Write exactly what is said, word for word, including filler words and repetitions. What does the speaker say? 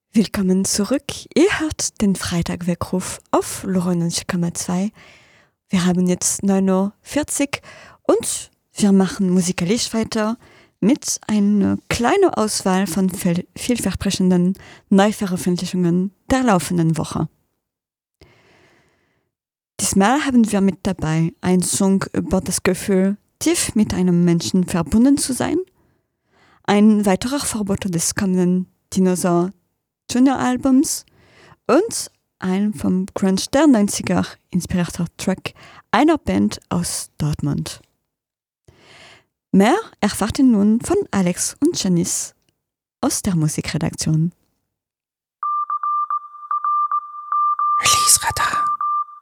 Willkommen zurück. Ihr hört den Freitagweckruf auf neunundneunzig Komma zwei. Wir haben jetzt neun Uhr vierzig und wir machen musikalisch weiter mit einer kleinen Auswahl von viel- vielversprechenden Neuveröffentlichungen der laufenden Woche. Diesmal haben wir mit dabei einen Song über das Gefühl, tief mit einem Menschen verbunden zu sein, ein weiterer Vorbote des kommenden Dinosaur Junior-Albums und ein vom Grunge der neunziger inspirierter Track einer Band aus Dortmund. Mehr erfahrt ihr nun von Alex und Janice aus der Musikredaktion.